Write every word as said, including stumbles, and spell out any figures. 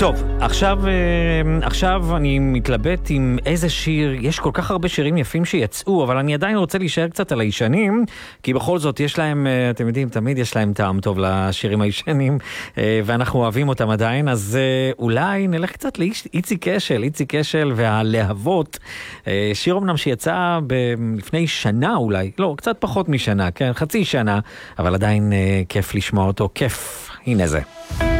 טוב, עכשיו, עכשיו אני מתלבט עם איזה שיר, יש כל כך הרבה שירים יפים שיצאו, אבל אני עדיין רוצה להישאר קצת על הישנים, כי בכל זאת יש להם, אתם יודעים, תמיד יש להם טעם טוב לשירים הישנים, ואנחנו אוהבים אותם עדיין, אז אולי נלך קצת לאיצי קשל, איצי קשל והלהבות, שיר אמנם שיצא לפני שנה אולי, לא, קצת פחות משנה, כן, חצי שנה, אבל עדיין כיף לשמוע אותו, כיף, הנה זה.